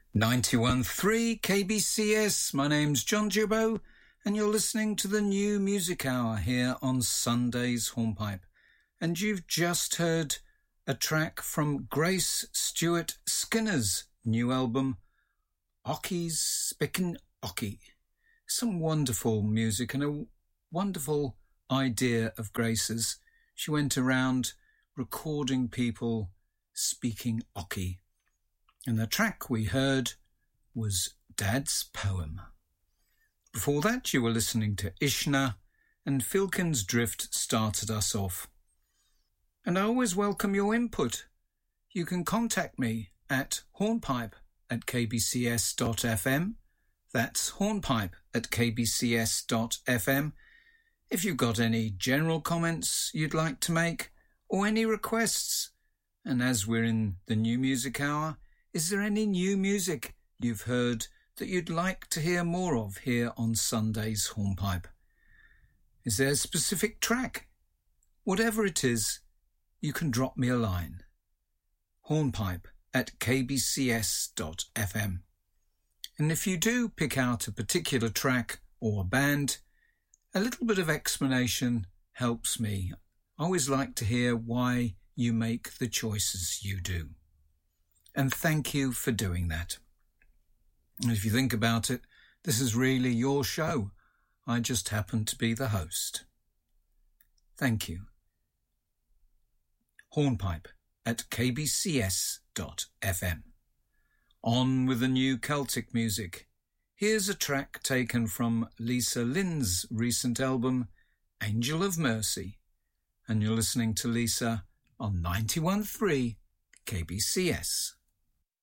91.3 KBCS. My name's John Jubbo, and you're listening to the New Music Hour here on Sunday's Hornpipe. And you've just heard a track from Grace Stewart Skinner's new album, Ocky's Spickin' Ocky. Some wonderful music and a wonderful idea of Grace's. She went around recording people speaking Ocky. And the track we heard was Dad's Poem. Before that, you were listening to Ishna, and Filkin's Drift started us off. And I always welcome your input. You can contact me at hornpipe@kbcs.fm. That's hornpipe@kbcs.fm. If you've got any general comments you'd like to make, or any requests. And as we're in the New Music Hour, is there any new music you've heard that you'd like to hear more of here on Sunday's Hornpipe? Is there a specific track? Whatever it is, you can drop me a line. hornpipe@kbcs.fm. And if you do pick out a particular track or a band, a little bit of explanation helps me. I always like to hear why you make the choices you do. And thank you for doing that. And if you think about it, this is really your show. I just happen to be the host. Thank you. Hornpipe@kbcs.fm. On with the new Celtic music. Here's a track taken from Lisa Lynn's recent album, Angel of Mercy. And you're listening to Lisa on 91.3 KBCS.